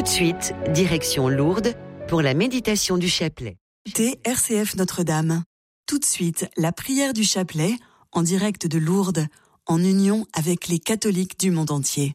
Tout de suite, direction Lourdes pour la méditation du chapelet. RCF Notre-Dame. Tout de suite, la prière du chapelet en direct de Lourdes, en union avec les catholiques du monde entier.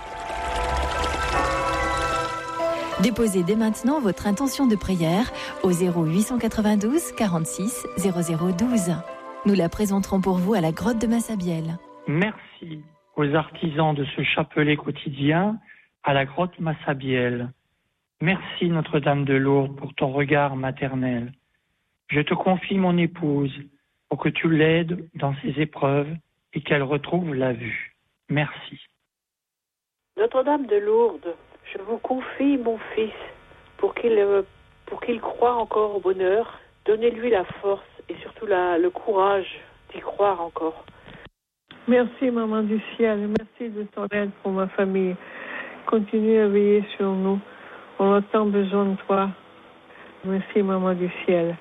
Déposez dès maintenant votre intention de prière au 0892 46 0012. Nous la présenterons pour vous à la grotte de Massabielle. Merci aux artisans de ce chapelet quotidien à la grotte Massabielle. Merci Notre-Dame de Lourdes pour ton regard maternel. Je te confie mon épouse pour que tu l'aides dans ses épreuves et qu'elle retrouve la vue. Merci. Notre-Dame de Lourdes, je vous confie mon fils pour qu'il croie encore au bonheur. Donnez-lui la force et surtout le courage d'y croire encore. Merci Maman du Ciel, merci de ton aide pour ma famille. Continue à veiller sur nous. On a tant besoin de toi. Merci Maman du Ciel.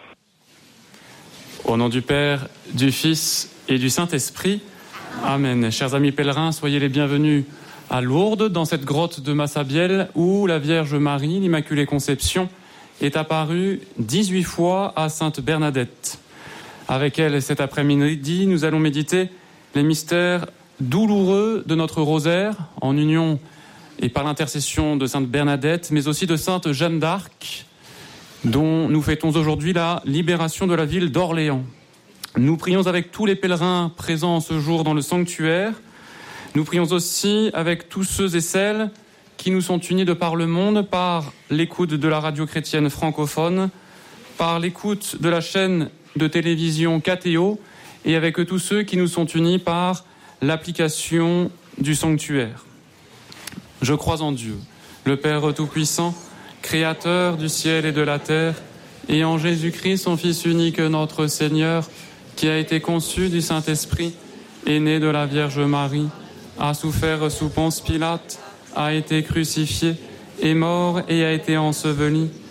Au nom du Père, du Fils et du Saint-Esprit. Amen. Chers amis pèlerins, soyez les bienvenus à Lourdes, dans cette grotte de Massabielle où la Vierge Marie, l'Immaculée Conception, est apparue 18 fois à Sainte Bernadette. Avec elle, cet après-midi, nous allons méditer les mystères douloureux de notre rosaire, en union et par l'intercession de Sainte Bernadette, mais aussi de Sainte Jeanne d'Arc, dont nous fêtons aujourd'hui la libération de la ville d'Orléans. Nous prions avec tous les pèlerins présents ce jour dans le sanctuaire. Nous prions aussi avec tous ceux et celles qui nous sont unis de par le monde, par l'écoute de la radio chrétienne francophone, par l'écoute de la chaîne de télévision KTO, et avec tous ceux qui nous sont unis par l'application du sanctuaire. Je crois en Dieu, le Père Tout-Puissant, Créateur du ciel et de la terre, et en Jésus-Christ, son Fils unique, notre Seigneur, qui a été conçu du Saint-Esprit, est né de la Vierge Marie, a souffert sous Ponce Pilate, a été crucifié, est mort et a été enseveli,